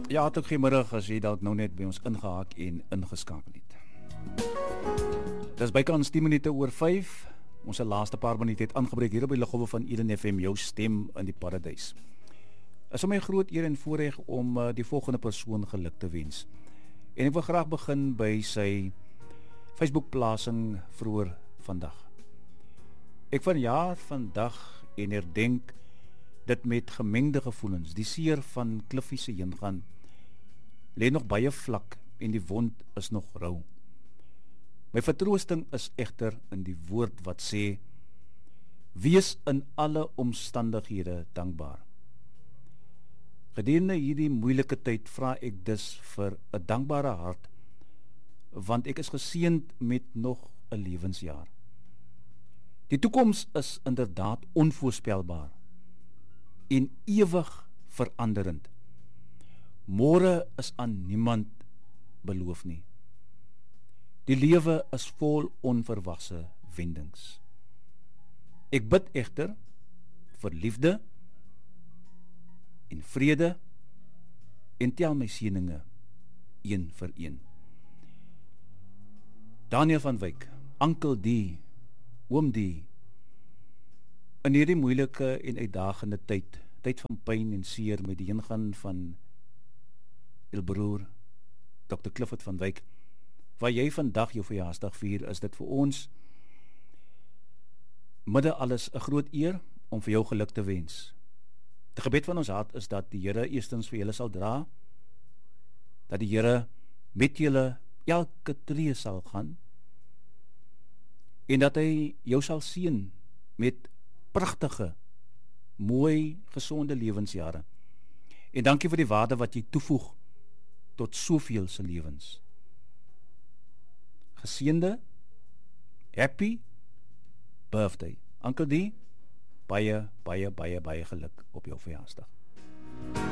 Ja, het ook goeiemiddag as jy dalk nou net by ons ingehaak en ingeskakel het. Dis bykans 10 minute oor 5. Ons laaste paar minute het aangebreek hier op die luggolwe van Eden FM, jou stem in die paradys. Is vir my groot eer en voorreg om die volgende persoon geluk te wens. En ek wil graag begin by sy Facebook-plasing vroeër vandag. Ek vanjaar vandag en herdenk dit met gemengde gevoelens. Die seer van Cliffie se heengaan lê nog baie vlak en die wond is nog rou. My vertroosting is egter in die woord wat sê: wees in alle omstandighede dankbaar. Gedurende hierdie moeilike tyd vra ek dus vir 'n dankbare hart, want ek is geseënd met nog 'n lewensjaar. Die toekoms is inderdaad onvoorspelbaar en ewig veranderend. Môre is aan niemand beloof nie. Die lewe is vol onverwagse wendings. Ek bid egter vir liefde en vrede en tel my seëninge een vir een. Daniel van Wyk, Ankel D, Oom D, in hierdie moeilike en uitdagende tyd van pyn en seer met die heengaan van jou broer, Dr. Clifford van Wyk, waar jy vandag jou verjaarsdag vier, is dit vir ons midde alles 'n groot eer om vir jou geluk te wens. Die gebed van ons hart is dat die Here eerstens vir julle sal dra, dat die Here met julle elke tree sal gaan, en dat hy jou sal seën met pragtige, mooi, gesonde lewensjare. En dankie vir die waarde wat jy toevoeg tot soveel se lewens. Geseënde, happy birthday. Ankel D, baie geluk op jou verjaarsdag.